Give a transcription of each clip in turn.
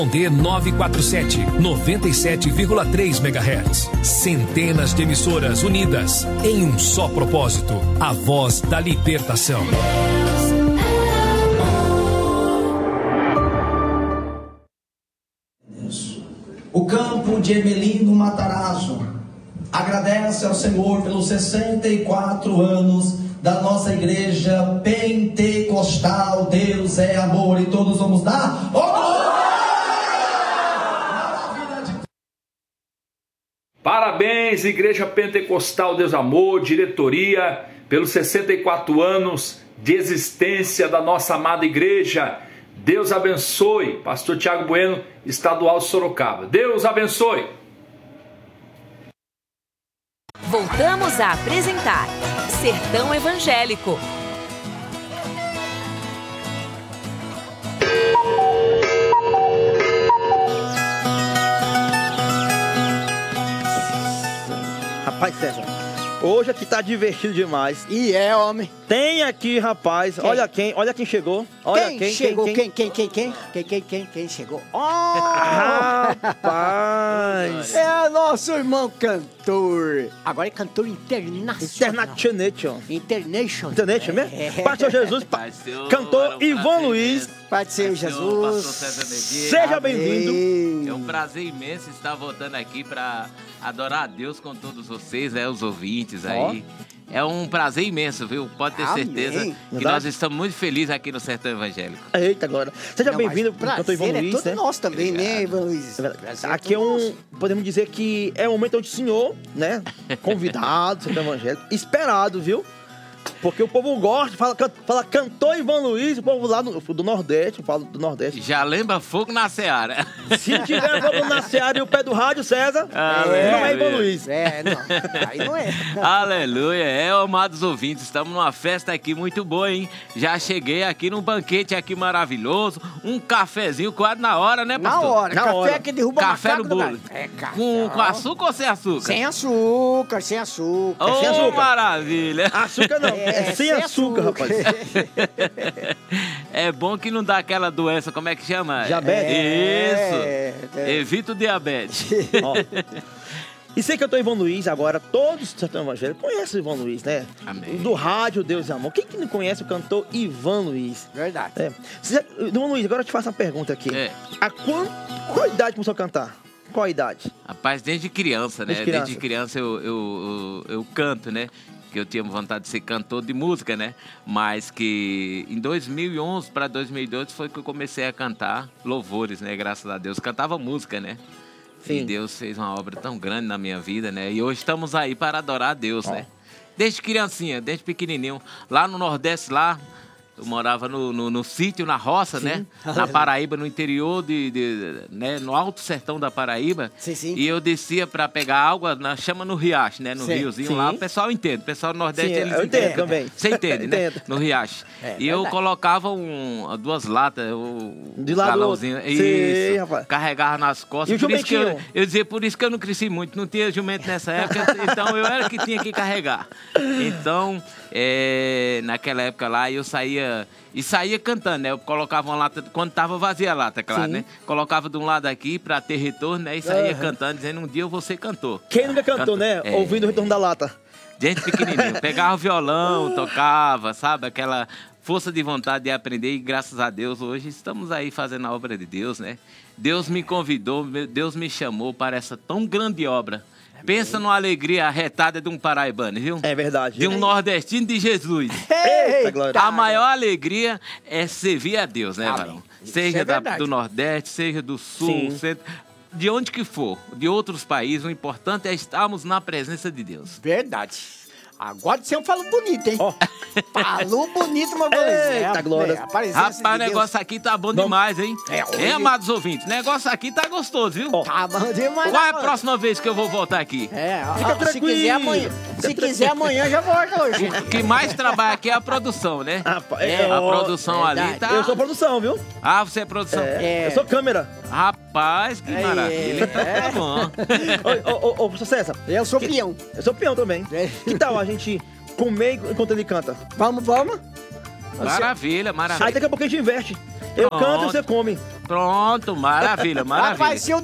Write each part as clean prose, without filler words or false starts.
D947, 97,3 MHz. Centenas de emissoras unidas em um só propósito: a voz da libertação. O campo de Emelino Matarazzo agradece ao Senhor pelos 64 anos da nossa igreja pentecostal. Deus é amor e todos vamos dar Parabéns, Igreja Pentecostal Deus Amor, diretoria, pelos 64 anos de existência da nossa amada igreja. Deus abençoe. Pastor Tiago Bueno, estadual Sorocaba. Deus abençoe. Voltamos a apresentar Sertão Evangélico. Rapaz, César, hoje aqui tá divertido demais. E é, homem. Tem aqui, rapaz, quem? olha quem chegou. Olha quem chegou. Quem chegou? Oh! Rapaz. É nosso irmão cantor. Agora é cantor internacional. International mesmo? Pastor Jesus, cantor Ivan Luiz. Pai do Senhor Jesus. Seja bem-vindo. É um prazer imenso estar voltando aqui para adorar a Deus com todos vocês, os ouvintes aí. É um prazer imenso, viu? Pode ter certeza que nós estamos muito felizes aqui no Sertão Evangélico. Eita, agora. Seja bem-vindo, cantor Ivan Luiz, todo nosso também, né, Ivan Luiz? Aqui podemos dizer que é um momento onde o senhor, né, convidado do Sertão Evangélico, esperado, viu? Porque o povo gosta, fala cantor Ivan Luiz, o povo lá do Nordeste, falo do Nordeste. Já lembra fogo na seara. Se tiver fogo na seara e o pé do rádio, César, não é Ivan Luiz. Não, aí não é. Aleluia, amados ouvintes, estamos numa festa aqui muito boa, hein? Já cheguei aqui num banquete aqui maravilhoso, um cafezinho quase na hora, né, pastor? Na hora. Que derruba café no bolo. Com açúcar ou sem açúcar? Sem açúcar. Sem açúcar. Maravilha. Açúcar não. É sem açúcar, rapaz. É bom que não dá aquela doença, como é que chama? Diabetes. Isso. Evita o diabetes. E sei que eu tô Ivan Luiz agora, todos do Sertão Evangélico conhecem o Ivan Luiz, né? Amém. Do rádio Deus e Amor. Quem que não conhece o cantor Ivan Luiz? Verdade. Ivan Luiz, agora eu te faço uma pergunta aqui. Qual idade começou a cantar? Qual a idade? Rapaz, desde criança, né? Desde criança eu canto, né? Que eu tinha vontade de ser cantor de música, né? Mas que em 2011 para 2012 foi que eu comecei a cantar louvores, né? Graças a Deus. Cantava música, né? Sim. E Deus fez uma obra tão grande na minha vida, né? E hoje estamos aí para adorar a Deus, né? Desde criancinha, desde pequenininho. Lá no Nordeste, eu morava no sítio, na roça, sim, né? Na Paraíba, no interior, né? No alto sertão da Paraíba. Sim. E eu descia para pegar água, chama no riacho, né? No riozinho lá, o pessoal entende. O pessoal do Nordeste, eles eu entendo também. Você entende, né? No riacho. E eu colocava duas latas, de lado galãozinho. Isso. Rapaz. Carregava nas costas. E o jumentinho? Eu dizia, por isso que eu não cresci muito. Não tinha jumento nessa época, então eu era que tinha que carregar. Então, naquela época lá, eu saía cantando, né? Eu colocava uma lata, quando tava vazia a lata, claro, sim, né? Colocava de um lado aqui pra ter retorno, né? E saía cantando, dizendo, um dia eu vou ser cantor. Quem nunca cantou, né? Ouvindo o retorno da lata. Gente pequenininho. Pegava o violão, tocava, sabe? Aquela força de vontade de aprender e graças a Deus hoje estamos aí fazendo a obra de Deus, né? Deus me convidou, Deus me chamou para essa tão grande obra. Pensa numa alegria arretada de um paraibano, viu? É verdade. De um nordestino de Jesus. Eita, glória. A maior alegria é servir a Deus, né, varão? Seja do Nordeste, seja do Sul, centro, de onde que for, de outros países, o importante é estarmos na presença de Deus. Verdade. Agora você falou bonito, hein? Falou bonito, meu Deus. Eita, glória. Rapaz, o negócio aqui tá bom demais, hein? Hein, amados ouvintes? O negócio aqui tá gostoso, viu? Tá bom demais. Qual é a próxima vez que eu vou voltar aqui? Fica tranquilo. Se quiser amanhã, já volta hoje. O que mais trabalha aqui é a produção, né? A produção ali tá... Eu sou produção, viu? Ah, você é produção? Eu sou câmera. Rapaz, que maravilha. Tá bom. Ô, professor César. Eu sou peão. Eu sou peão também. Que tal a gente comer enquanto ele canta? Vamos. Maravilha. Aí daqui a pouco a gente inverte. Eu canto e você come. Pronto, maravilha, maravilha. Rapaz, se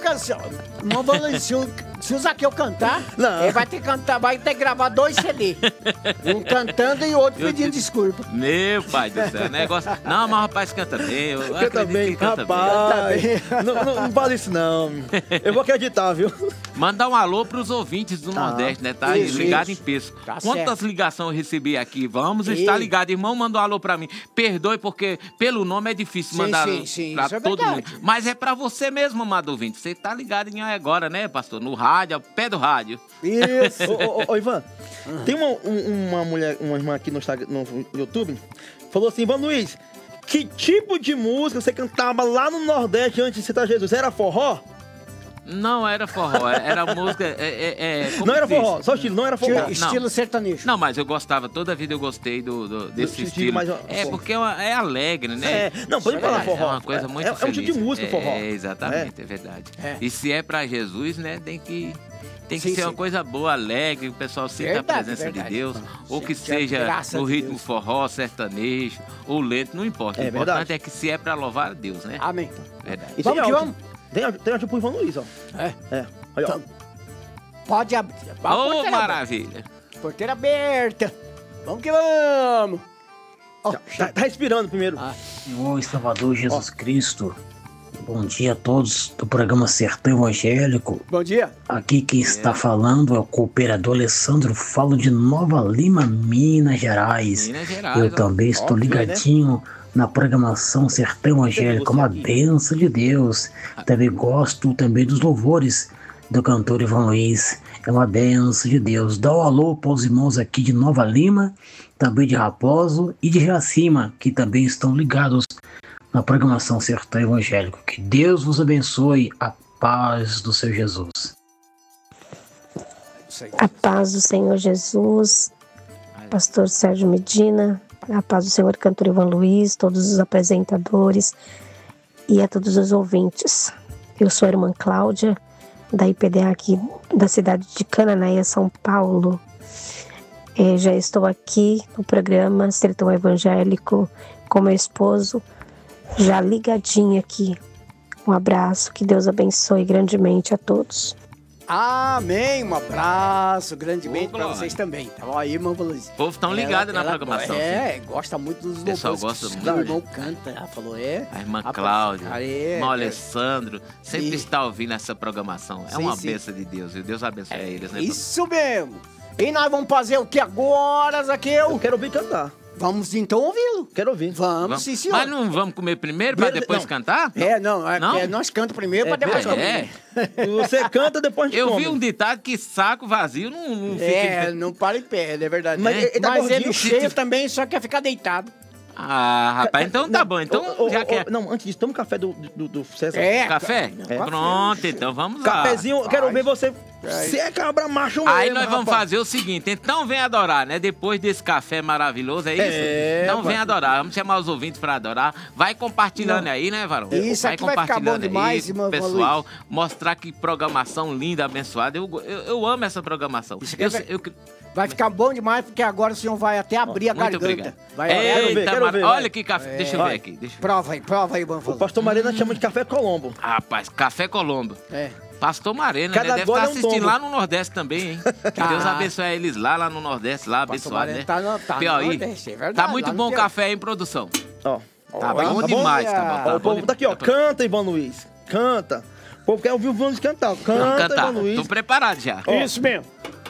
o Zaqueu cantar, ele vai ter que cantar, vai ter que gravar 2 CD. Um cantando e outro pedindo desculpa. Meu pai do céu, negócio... Não, mas o rapaz canta bem. Canta bem, rapaz. Não fala isso, não. Eu vou acreditar, viu? Mandar um alô pros ouvintes do Nordeste, né? Tá ligado em peso. Tá Quantas ligações eu recebi aqui? Vamos estar ligado. Irmão, manda um alô pra mim. Perdoe, porque pelo nome é difícil mandar pra todo mundo. Mas é pra você mesmo, amado ouvinte. Você tá ligado em agora, né, pastor? No rádio, ao pé do rádio. Isso. Ô, Ivan, tem uma mulher, uma irmã aqui no YouTube, falou assim: Ivan Luiz, que tipo de música você cantava lá no Nordeste antes de citar Jesus? Era forró? Não era forró, era música... não era forró, só o estilo, não era forró. Estilo sertanejo. Não, mas eu gostava, toda a vida eu gostei desse estilo. Mais, porque é alegre, né? Não, pode falar forró. É uma coisa muito feliz. É um tipo de música, forró. Exatamente, é verdade. E se é pra Jesus, né, tem que ser uma coisa boa, alegre, o pessoal sinta a presença de Deus, ou que seja no ritmo forró, sertanejo, ou lento, não importa. O importante é que se é pra louvar a Deus, né? Amém. Verdade. Vamos que vamos. Tem tipo o Ivan Luiz, ó. Olha, ó. Pode abrir. Ô, maravilha. Porteira aberta. Vamos que vamos. Tá respirando primeiro. Senhor e Salvador Jesus Cristo. Bom dia a todos do programa Sertão Evangélico. Bom dia. Aqui quem está falando é o cooperador Alessandro. Falo de Nova Lima, Minas Gerais. Eu também estou ligadinho, né, na programação Sertão Evangélico, uma benção de Deus. Também gosto dos louvores do cantor Ivan Luiz, é uma benção de Deus. Dá um alô para os irmãos aqui de Nova Lima, também de Raposo e de Jacima, que também estão ligados na programação Sertão Evangélico. Que Deus vos abençoe, a paz do Senhor Jesus. A paz do Senhor Jesus, pastor Sérgio Medina, a paz do Senhor, cantor Ivan Luiz, todos os apresentadores e a todos os ouvintes. Eu sou a irmã Cláudia, da IPDA aqui da cidade de Cananéia, São Paulo. Já estou aqui no programa Sertão Evangélico com meu esposo, já ligadinho aqui. Um abraço, que Deus abençoe grandemente a todos. Amém, um abraço grandemente para vocês também. Tá bom aí, irmão Luiz? O povo tão ligado na programação. Gosta muito dos louvores. O pessoal gosta muito. O irmão canta, ela falou, A irmã Cláudia, o irmão Alessandro, sempre está ouvindo essa programação. É uma bênção de Deus, e Deus abençoe eles, né? Isso mesmo. E nós vamos fazer o que agora, Zaqueu? Eu quero ouvir cantar. Vamos então ouvi-lo. Quero ouvir. Vamos, sim, senhor. Mas não vamos comer primeiro para depois cantar? Não. Nós cantamos primeiro para depois comer. Você canta, depois a gente come. Eu vi um ditado que saco vazio não fica... não para em pé, é verdade. Mas ele cheio também, só quer ficar deitado. Rapaz, então tá bom. Então, já que Não, antes disso, toma um café do César. Café? Pronto, então vamos lá. Cafezinho, quero ver você... Você é cabra macho mesmo, Aí nós vamos fazer o seguinte, então vem adorar, né? Depois desse café maravilhoso, é isso? Então vem adorar, vamos chamar os ouvintes pra adorar. Vai compartilhando aí, né, Varão? Isso aqui vai ficar bom demais, irmão. Pessoal, mostrar que programação linda, abençoada. Eu amo essa programação. Vai ficar bom demais, porque agora o senhor vai até abrir a garganta. Obrigado. Quero ver. Olha que café, deixa eu ver aqui. Prova aí, irmão. O pastor Marena chama de café Colombo. Rapaz, café Colombo. Pastor Marena, né? Deve estar assistindo lá no Nordeste também, hein? Que Deus abençoe eles lá no Nordeste, lá abençoado, né? Tá no Nordeste, é verdade. Tá muito bom o café, hein, produção? Tá bom tá demais, O povo tá aqui, ó. Canta, Ivan Luiz. Canta. O povo quer ouvir o Ivan Luiz cantar. Canta, Ivan Luiz. Tô preparado já. Isso mesmo.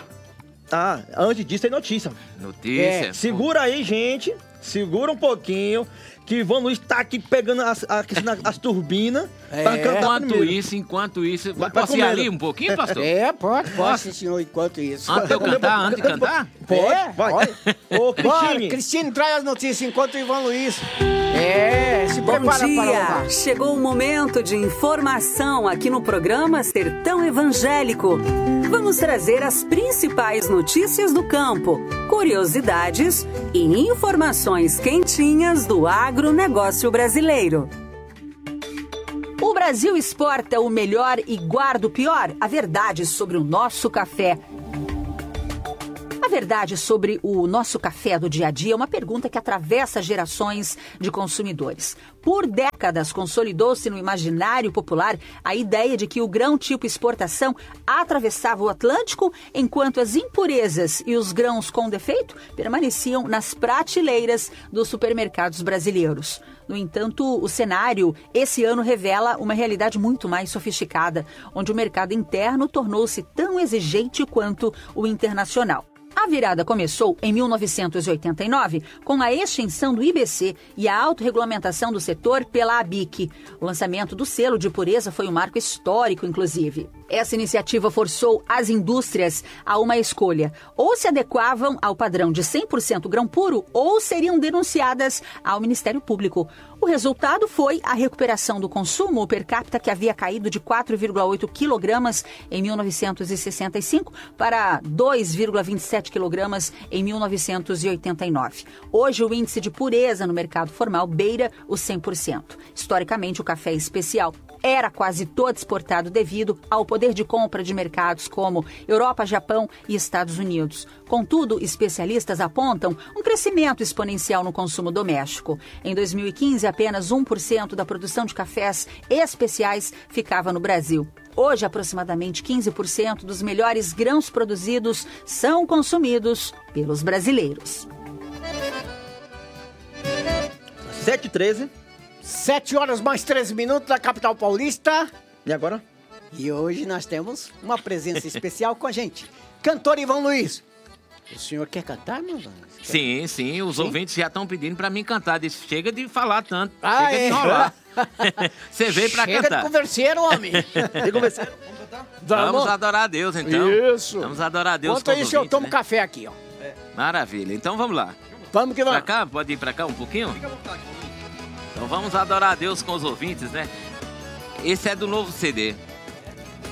Antes disso tem notícia. Notícia. Segura aí, gente. Segura um pouquinho. Que Ivan Luiz tá aqui pegando as turbinas pra cantar Enquanto isso... Posso ir ali um pouquinho, pastor? Pode, sim, senhor, enquanto isso. Antes de cantar? Pode, vai. Ô, Cristine. Cristine, traz as notícias enquanto o Ivan Luiz... se Bom prepara dia. para louvar. Chegou o momento de informação aqui no programa Sertão Evangélico. Vamos trazer as principais notícias do campo, curiosidades e informações quentinhas do agronegócio brasileiro. O Brasil exporta o melhor e guarda o pior, a verdade sobre o nosso café. A verdade sobre o nosso café do dia a dia é uma pergunta que atravessa gerações de consumidores. Por décadas, consolidou-se no imaginário popular a ideia de que o grão tipo exportação atravessava o Atlântico, enquanto as impurezas e os grãos com defeito permaneciam nas prateleiras dos supermercados brasileiros. No entanto, o cenário esse ano revela uma realidade muito mais sofisticada, onde o mercado interno tornou-se tão exigente quanto o internacional. A virada começou em 1989, com a extinção do IBC e a autorregulamentação do setor pela ABIC. O lançamento do selo de pureza foi um marco histórico, inclusive. Essa iniciativa forçou as indústrias a uma escolha. Ou se adequavam ao padrão de 100% grão puro, ou seriam denunciadas ao Ministério Público. O resultado foi a recuperação do consumo per capita, que havia caído de 4,8 quilogramas em 1965 para 2,27 quilogramas em 1989. Hoje, o índice de pureza no mercado formal beira os 100%. Historicamente, o café especial era quase todo exportado devido ao poder de compra de mercados como Europa, Japão e Estados Unidos. Contudo, especialistas apontam um crescimento exponencial no consumo doméstico. Em 2015, apenas 1% da produção de cafés especiais ficava no Brasil. Hoje, aproximadamente 15% dos melhores grãos produzidos são consumidos pelos brasileiros. 7h13. 7 horas mais 13 minutos da capital paulista. E agora? E hoje nós temos uma presença especial com a gente. Cantor Ivan Luiz. O senhor quer cantar, meu Ivan? Sim. Os ouvintes já estão pedindo pra mim cantar. Diz, chega de falar tanto. Chega de enrolar. Você veio pra cantar. Chega de converseiro, homem. De converseiro. Vamos cantar? Vamos adorar a Deus, então. Isso. Vamos adorar a Deus. Enquanto isso, eu tomo café aqui, ó. Maravilha. Então vamos lá. Vamos que vamos. Pra cá? Pode ir pra cá um pouquinho? Fica à vontade. Então vamos adorar a Deus com os ouvintes, né? Esse é do novo CD.